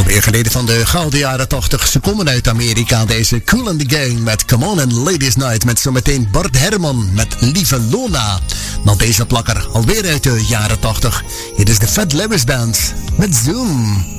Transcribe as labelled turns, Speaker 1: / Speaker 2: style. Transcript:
Speaker 1: Weer geleden van de gouden jaren 80. Ze komen uit Amerika. Deze Kool and the Gang met Come On and Ladies Night. Met zometeen Bart Herman met Lieve Lona. Dan deze plakker alweer uit de jaren 80. Hier is de Fat Lewis Band met Zoom.